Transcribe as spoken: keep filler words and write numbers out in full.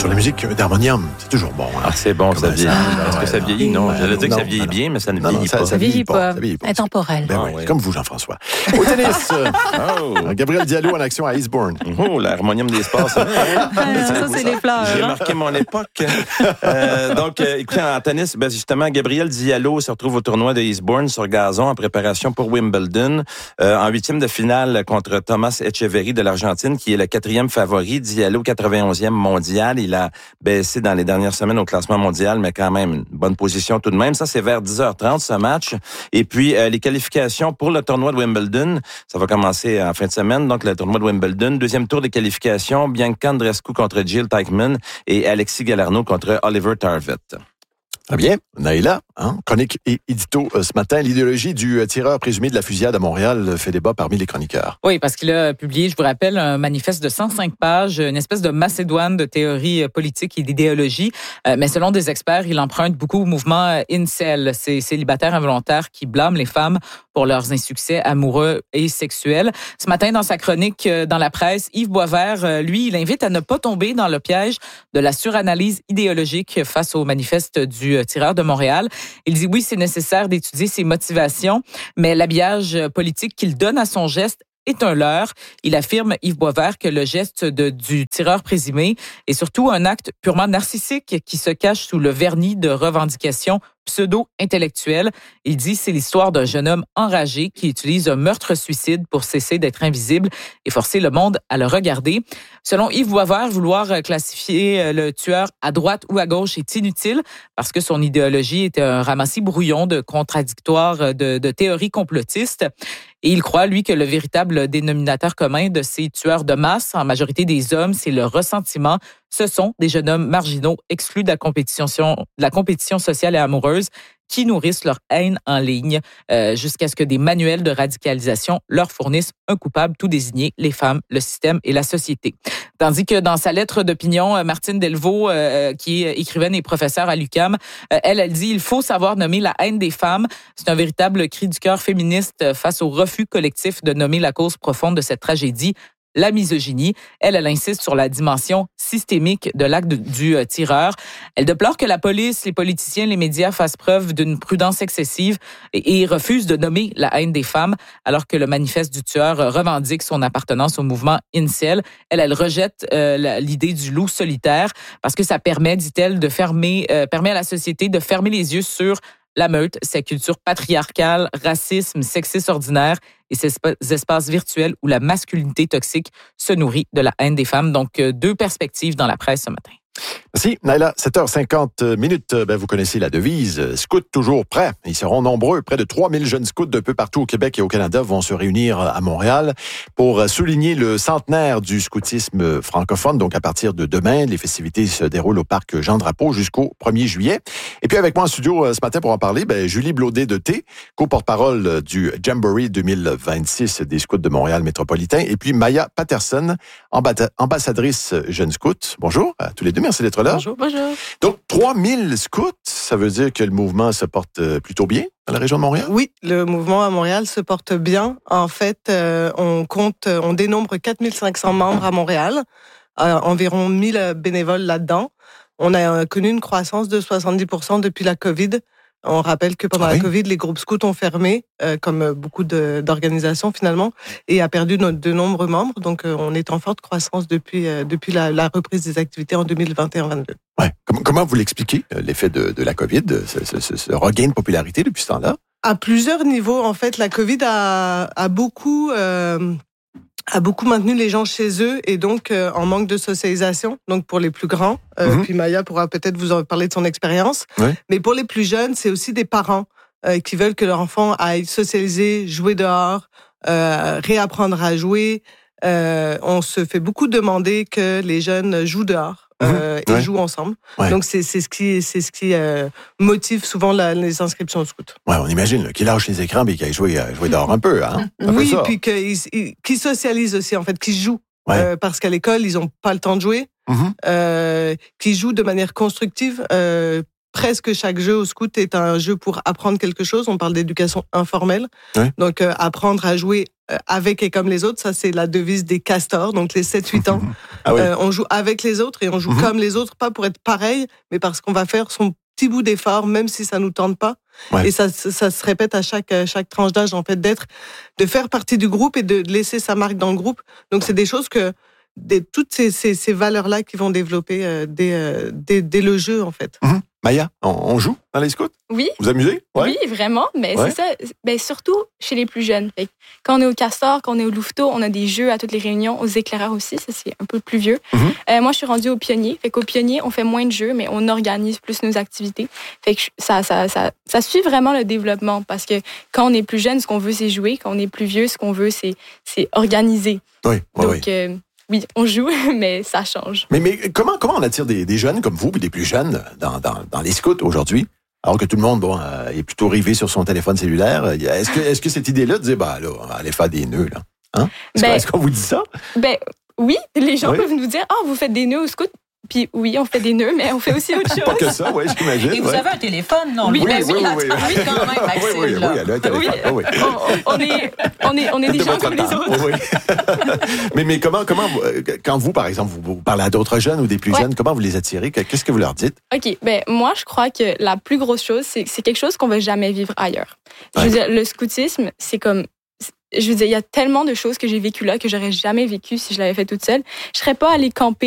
sur la musique d'harmonium. C'est toujours bon. Hein? Ah, c'est bon, ça vieillit. Ah, Est-ce ouais, que ça vieillit? Non. non. J'allais dire que ça vieillit non, bien, mais ça ne non, vieillit non, ça, pas. Ça vieillit pas. Ça vieillit pas. Intemporel. Ben, ah, oui, oui. Comme vous, Jean-François. Au tennis, oh. Gabriel Diallo en action à Eastbourne. Oh, l'harmonium des sports. Ça, ça c'est les fleurs. J'ai marqué mon époque. euh, donc, euh, écoutez, en tennis, ben, justement, Gabriel Diallo se retrouve au tournoi de Eastbourne sur gazon en préparation pour Wimbledon. Euh, en huitième de finale contre Thomas Etcheverry de l'Argentine, qui est le quatrième favori. Diallo, quatre-vingt-onzième mondial. Il a baissé dans les dernières semaines au classement mondial, mais quand même une bonne position tout de même. Ça, c'est vers dix heures trente, ce match. Et puis, euh, les qualifications pour le tournoi de Wimbledon, ça va commencer en fin de semaine. Donc, le tournoi de Wimbledon. Deuxième tour des qualifications, Bianca Andreescu contre Jill Teichmann et Alexis Galarneau contre Oliver Tarvett. Très bien. Naïla, hein? Chronique et édito euh, ce matin. L'idéologie du euh, tireur présumé de la fusillade à Montréal fait débat parmi les chroniqueurs. Oui, parce qu'il a publié, je vous rappelle, un manifeste de cent cinq pages, une espèce de macédoine de théorie politique et d'idéologie. Euh, mais selon des experts, il emprunte beaucoup au mouvement incel, ces célibataires involontaires qui blâment les femmes pour leurs insuccès amoureux et sexuels. Ce matin, dans sa chronique dans la presse, Yves Boisvert, lui, il invite à ne pas tomber dans le piège de la suranalyse idéologique face au manifeste du tireur de Montréal. Il dit oui, c'est nécessaire d'étudier ses motivations, mais l'habillage politique qu'il donne à son geste est un leurre. Il affirme, Yves Boisvert, que le geste de, du tireur présumé est surtout un acte purement narcissique qui se cache sous le vernis de revendications pseudo-intellectuelles. Il dit c'est l'histoire d'un jeune homme enragé qui utilise un meurtre-suicide pour cesser d'être invisible et forcer le monde à le regarder. Selon Yves Boisvert, vouloir classifier le tueur à droite ou à gauche est inutile parce que son idéologie est un ramassis brouillon de contradictoires, de, de théories complotistes. Et il croit, lui, que le véritable dénominateur commun de ces tueurs de masse, en majorité des hommes, c'est le ressentiment. Ce sont des jeunes hommes marginaux exclus de la compétition, de la compétition sociale et amoureuse qui nourrissent leur haine en ligne euh, jusqu'à ce que des manuels de radicalisation leur fournissent un coupable tout désigné, les femmes, le système et la société. Tandis que dans sa lettre d'opinion, Martine Delvaux, euh, qui est écrivaine et professeure à l'U Q A M, euh, elle, elle dit « Il faut savoir nommer la haine des femmes. C'est un véritable cri du cœur féministe face au refus collectif de nommer la cause profonde de cette tragédie. » La misogynie. Elle, elle insiste sur la dimension systémique de l'acte du euh, tireur. Elle déplore que la police, les politiciens, les médias fassent preuve d'une prudence excessive et, et refusent de nommer la haine des femmes, alors que le manifeste du tueur revendique son appartenance au mouvement incel. Elle, elle rejette euh, l'idée du loup solitaire parce que ça permet, dit-elle, de fermer, euh, permet à la société de fermer les yeux sur la meute, sa culture patriarcale, racisme, sexiste ordinaire et ces espaces virtuels où la masculinité toxique se nourrit de la haine des femmes. Donc, deux perspectives dans la presse ce matin. Merci, Naïla. sept heures cinquante minutes. Ben, vous connaissez la devise. Scouts toujours prêts. Ils seront nombreux. Près de trois mille jeunes scouts de peu partout au Québec et au Canada vont se réunir à Montréal pour souligner le centenaire du scoutisme francophone. Donc, à partir de demain, les festivités se déroulent au parc Jean-Drapeau jusqu'au premier juillet. Et puis, avec moi en studio ce matin pour en parler, ben, Julie Blaudet-Deté, co-porte-parole du Jamboree deux mille vingt-six des scouts de Montréal métropolitain. Et puis, Maya Patterson, ambassadrice jeune scout. Bonjour à tous les deux. Merci d'être là. Bonjour, bonjour. Donc, trois mille scouts, ça veut dire que le mouvement se porte plutôt bien dans la région de Montréal? Oui, le mouvement à Montréal se porte bien. En fait, euh, on compte, on dénombre quatre mille cinq cents membres à Montréal, euh, environ mille bénévoles là-dedans. On a connu une croissance de soixante-dix pour cent depuis la COVID. On rappelle que pendant ah oui? la COVID, les groupes scouts ont fermé, euh, comme beaucoup de, d'organisations finalement, et a perdu de, de nombreux membres. Donc, euh, on est en forte croissance depuis, euh, depuis la, la reprise des activités en deux mille vingt et un vingt-deux. Ouais. Comment, comment vous l'expliquez, l'effet de, de la COVID, ce, ce, ce, ce regain de popularité depuis ce temps-là? À plusieurs niveaux, en fait, la COVID a, a beaucoup... Euh, a beaucoup maintenu les gens chez eux et donc euh, en manque de socialisation, donc pour les plus grands. Euh, mm-hmm. Puis Maya pourra peut-être vous en parler de son expérience. Oui. Mais pour les plus jeunes, c'est aussi des parents euh, qui veulent que leur enfant aille socialiser, jouer dehors, euh, réapprendre à jouer. Euh, on se fait beaucoup demander que les jeunes jouent dehors. Euh, mmh. et ouais. jouent ensemble. Ouais. Donc c'est c'est ce qui c'est ce qui euh, motive souvent la, les inscriptions au scout. Ouais, on imagine là, qu'ils lâchent les écrans mais qu'ils aillent jouer jouer dehors un peu, hein. Oui, puis qu'ils qu'ils socialisent aussi en fait, qu'ils jouent ouais. euh, parce qu'à l'école ils ont pas le temps de jouer, mmh. euh, qu'ils jouent de manière constructive. Euh, presque chaque jeu au scout est un jeu pour apprendre quelque chose. On parle d'éducation informelle. Oui. Donc, euh, apprendre à jouer avec et comme les autres, ça, c'est la devise des castors. Donc, les sept huit ans, ah oui. euh, on joue avec les autres et on joue mm-hmm. comme les autres, pas pour être pareil, mais parce qu'on va faire son petit bout d'effort, même si ça nous tente pas. Ouais. Et ça, ça se répète à chaque, chaque tranche d'âge, en fait, d'être, de faire partie du groupe et de laisser sa marque dans le groupe. Donc, c'est des choses que, des, toutes ces, ces, ces valeurs-là qui vont développer euh, dès, euh, dès, dès le jeu, en fait. Mm-hmm. Maya, on, on joue dans les scouts? Oui. Vous amusez? Ouais. Oui, vraiment. Mais ouais. c'est ça. Ben, surtout chez les plus jeunes. Fait, quand on est au Castor, quand on est au Louveteau, on a des jeux à toutes les réunions, aux éclaireurs aussi. Ça, c'est un peu plus vieux. Mm-hmm. Euh, moi, je suis rendue au Pionnier. Fait qu'au Pionnier, on fait moins de jeux, mais on organise plus nos activités. Fait que ça, ça, ça, ça suit vraiment le développement parce que quand on est plus jeune, ce qu'on veut, c'est jouer. Quand on est plus vieux, ce qu'on veut, c'est, c'est organiser. Oui, oui, Donc, oui. Euh, Oui, on joue, mais ça change. Mais, mais comment, comment on attire des, des jeunes comme vous, puis des plus jeunes, dans, dans, dans les scouts aujourd'hui, alors que tout le monde bon, euh, est plutôt rivé sur son téléphone cellulaire? Est-ce que, est-ce que cette idée-là de dire, bah là, on va aller faire des nœuds, là? Hein? Est-ce, ben, qu'on, est-ce qu'on vous dit ça? Ben oui, les gens oui. peuvent nous dire, ah, oh, vous faites des nœuds au scout? Puis oui, on fait des nœuds, mais on fait aussi autre chose. Pas que ça, oui, j'imagine. Et vous ouais. avez un téléphone, non? Oui, oui, ben, oui, oui, oui, oui, quand même, Maxime. Oui, oui, oui, elle a un téléphone. Oui. Oui. On, on, est, on, est, on est des de gens comme temps. les autres. Oui. mais, mais comment, comment, quand vous, par exemple, vous, vous parlez à d'autres jeunes ou des plus ouais. jeunes, comment vous les attirez? Qu'est-ce que vous leur dites? OK, ben moi, je crois que la plus grosse chose, c'est, c'est quelque chose qu'on va jamais vivre ailleurs. Ouais. Je veux dire, le scoutisme, c'est comme... Je veux dire, il y a tellement de choses que j'ai vécues là que j'aurais jamais vécues si je l'avais fait toute seule. Je serais pas allée camper